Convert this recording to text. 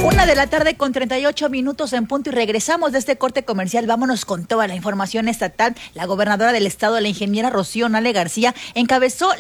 1:38 en punto y regresamos de este corte comercial. Vámonos con toda la información estatal. La gobernadora del estado, la ingeniera Rocío Nale García, encabezó